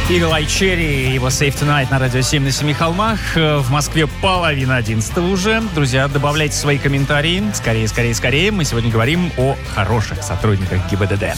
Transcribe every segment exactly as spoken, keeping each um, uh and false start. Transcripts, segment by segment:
Eagle Eye Cherry и его Save Tonight на радио семь на семи холмах. В Москве половина одиннадцатого уже. Друзья, добавляйте свои комментарии. Скорее, скорее, скорее. Мы сегодня говорим о хороших сотрудниках ГИБДД.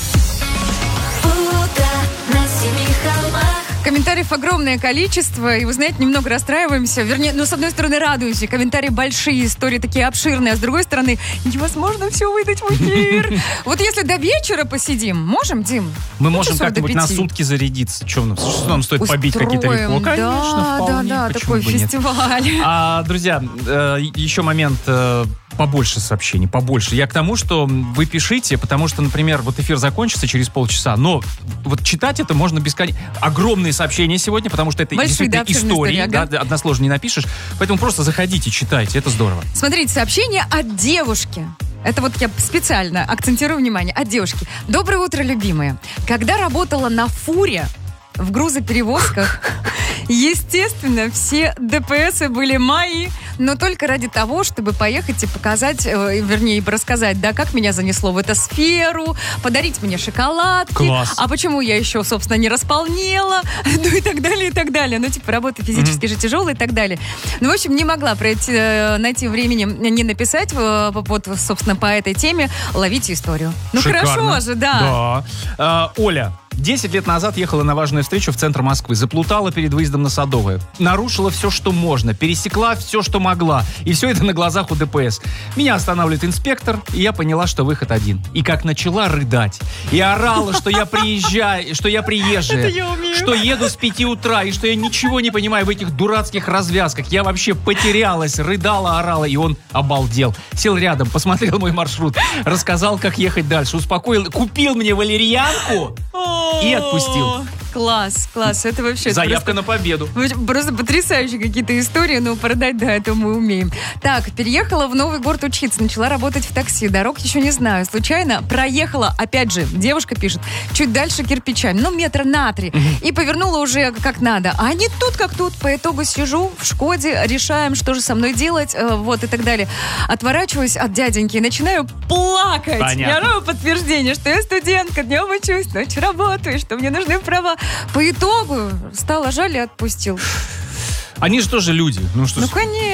Комментариев огромное количество, и, вы знаете, немного расстраиваемся. Вернее, ну, с одной стороны, радуемся. Комментарии большие, истории такие обширные, а с другой стороны, невозможно все выдать в эфир. Вот если до вечера посидим, можем, Дим? Мы можем как-нибудь на сутки зарядиться. Что нам, что нам стоит побить какие-то рекорды? Конечно, вполне. Да, да, такой фестиваль. А, друзья, еще момент... Побольше сообщений, побольше. Я к тому, что вы пишите, потому что, например, вот эфир закончится через полчаса, но вот читать это можно бесконечно. Огромные сообщения сегодня, потому что это большие, действительно да, истории, ага. да, односложно не напишешь. Поэтому просто заходите, читайте, это здорово. Смотрите, сообщение от девушки. Это вот я специально акцентирую внимание. От девушки. Доброе утро, любимые. Когда работала на фуре в грузоперевозках, естественно, все ДПСы были мои, но только ради того, чтобы поехать и показать, э, вернее, рассказать, да, как меня занесло в эту сферу, подарить мне шоколадки. Класс. А почему я еще, собственно, не располнела, ну и так далее, и так далее. Ну, типа, работа физически mm-hmm. же тяжелая и так далее. Ну, в общем, не могла пройти, э, найти времени не написать, э, вот, собственно, по этой теме «Ловите историю». Ну, шикарно. Хорошо же, да. Да. А, Оля. Десять лет назад ехала на важную встречу в центр Москвы. Заплутала перед выездом на Садовое. Нарушила все, что можно. Пересекла все, что могла. И все это на глазах у ДПС. Меня останавливает инспектор, и я поняла, что выход один. И как начала рыдать. И орала, что я приезжаю, что я приезжая. Что еду с пяти утра, и что я ничего не понимаю в этих дурацких развязках. Я вообще потерялась, рыдала, орала, и он обалдел. Сел рядом, посмотрел мой маршрут, рассказал, как ехать дальше, успокоил, купил мне валерьянку и отпустил. Класс, класс, это вообще... Заявка просто, на победу. Просто потрясающие какие-то истории, но продать, да, это мы умеем. Так, переехала в новый город учиться, начала работать в такси, дорог еще не знаю. Случайно проехала, опять же, девушка пишет, чуть дальше кирпичами, ну, метра на три, и повернула уже как надо. А не тут как тут, по итогу сижу в Шкоде, решаем, что же со мной делать, вот и так далее. Отворачиваюсь от дяденьки и начинаю плакать. Понятно. Я ровно подтверждение, что я студентка, днем учусь, ночью работаю, что мне нужны права. По итогу стало жаль и отпустил. Они же тоже люди. Ну, что ну конечно.